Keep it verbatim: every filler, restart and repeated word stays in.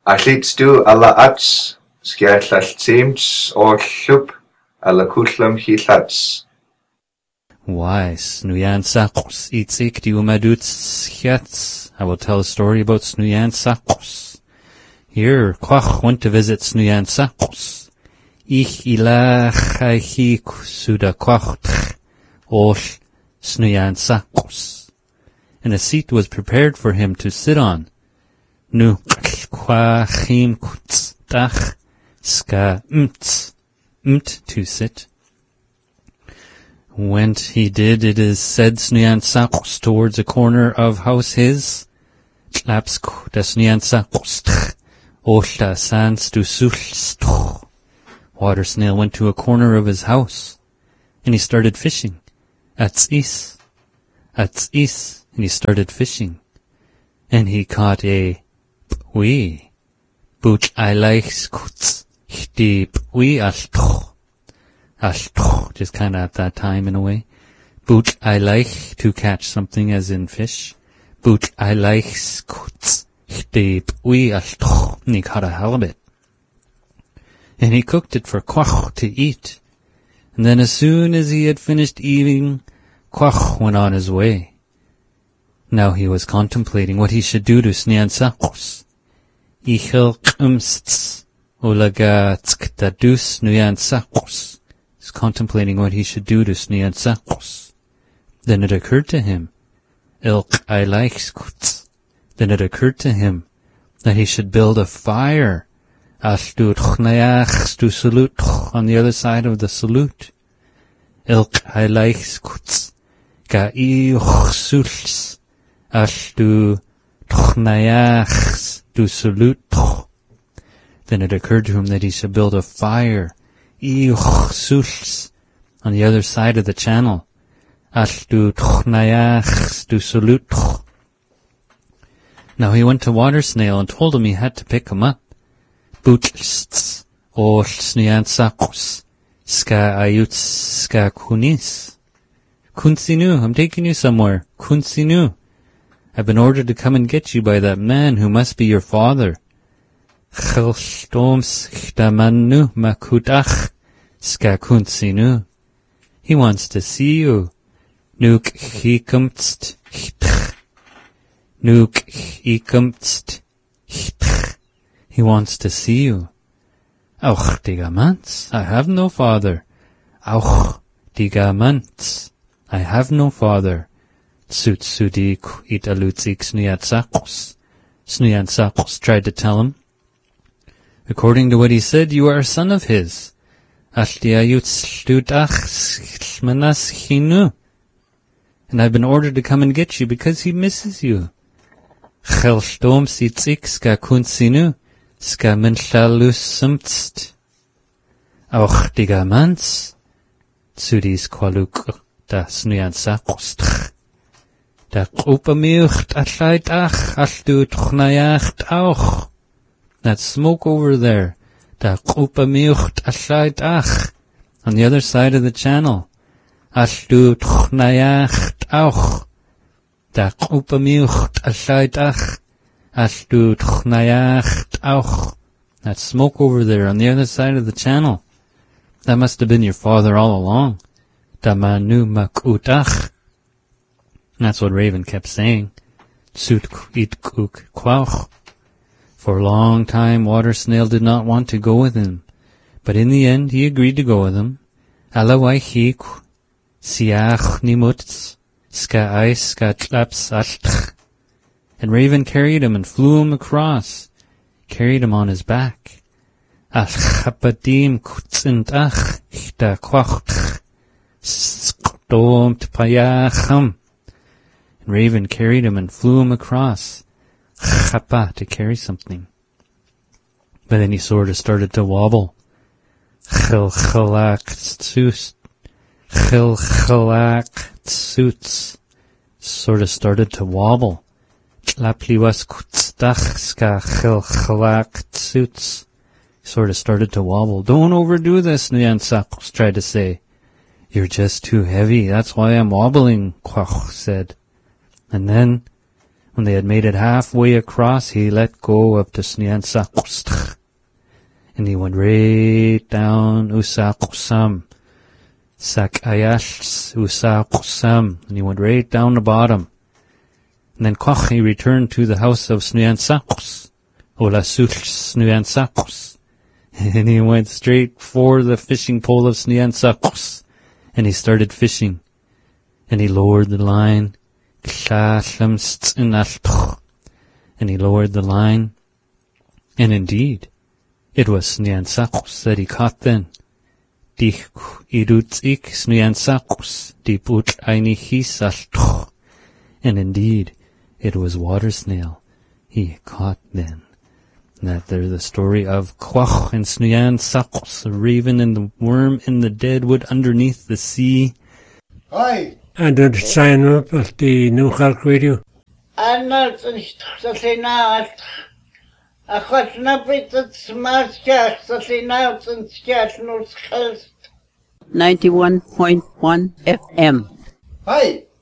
Allitstu alla ats, skiallal orllup, alla kullam hillats. Why, Snuyan Sakos, Itzik diumaduts Hjats. I will tell a story about Snuyan Sakos. Here, Kwach went to visit Snuyan Sakos. Ich ilach aihi suda Kwach osh Snuyan Sakos. And a seat was prepared for him to sit on. Nu kwachim kutstach ska mt, mt to sit. Went he did, it is said, Snuyan Sakos towards a corner of house his. Tlapsk da Snuyan Sakos oshta sans du sulst. Water snail went to a corner of his house, and he started fishing. Ats is, ats is, and he started fishing. And he caught a pui, buch aileichs kuts, hti pui ashtoch. Ashtoch, just kind of at that time in a way. Buch aileich, to catch something as in fish. Buch aileichs kuts, hti pui ashtoch, and he caught a halibut. And he cooked it for Kwach to eat. And then as soon as he had finished eating, Kwach went on his way. Now he was contemplating what he should do to Snuyan Sakos. Ichel umsts ulaga tskdadus Snuyan Sakos. He's contemplating what he should do to Snuyan Sakos. Then it occurred to him, ilk aileichskuts. Then it occurred to him that he should build a fire on the other side of the salute. Ilk aileichskuts ga iuchsuls ashtu tchnayachs du salute. Then it occurred to him that he should build a fire iuchsuls on the other side of the channel. Ashtu tchnayachs du salute. Now he went to Water Snail and told him he had to pick him up. Butlsts, or Snuyan Sakos, ska ayuts, ska kunis. Kunsinu, I'm taking you somewhere. Kunsinu. I've been ordered to come and get you by that man who must be your father. Chelstoms chtamanu makutach, ska kunsinu. He wants to see you. Nuk hikumtst chtch. Nuk hikumtst chtch. He wants to see you. Auch digamants, I have no father. Auch digamants, I have no father. Tsutsudik italutsik Snuyan Sakos. Snuyan Sakos tried to tell him. According to what he said, you are a son of his. And I've been ordered to come and get you because he misses you. Chelstom sitzik ska kunsinu. Ska menschalus sumtst. Auch digamants. Zudis qualuk da Snuyan Sakos. Da upamiucht atlaid ach, ashtu tchnayacht auch. That smoke over there. Da upamiucht atlaid ach. On the other side of the channel. Ashtu tchnayacht auch. Da upamiucht atlaid ach. Ashtu tchnayacht auch. That smoke over there on the other side of the channel. That must have been your father all along. Da manu makutach. That's what Raven kept saying. Tsut it kuk kwach. For a long time, Water Snail did not want to go with him. But in the end, he agreed to go with him. Alawaihik siach nimuts. Ska ais ska tlaps ashtch. And Raven carried him and flew him across, carried him on his back. Achapadim kutzintach chta kwacht skdom tpayacham. And Raven carried him and flew him across, chapa, to carry something. But then he sort of started to wobble. Chilchalak tsus, chilchalak tsuts, sort of started to wobble. Lapliwas kutstach ska chilchalak tsuts, sort of started to wobble. Don't overdo this, Snuyan Sakos tried to say. You're just too heavy, that's why I'm wobbling, Kwach said. And then, When they had made it halfway across, he let go of the Sniansaqus. And he went right down Usaqusam. Sakayashs Usaqusam. And he went right down the bottom. And then Koch, he returned to the house of Sniansaqus. Olasuch Sniansaqus. And he went straight for the fishing pole of Sniansaqus. And he started fishing. And he lowered the line. And he lowered the line. And indeed, it was Sniansaqus that he caught then. Dich irutzik Sniansaqus, diput ainihisal. And indeed, it was water snail he caught then. That there's the story of Quach and Sniansaqus, the raven and the worm in the dead wood underneath the sea. Hi. And don't sign up at the New Khalk Radio. I'm not in now. I got not with the smart gas that in out and scat no skills. ninety-one point one F M. Hi.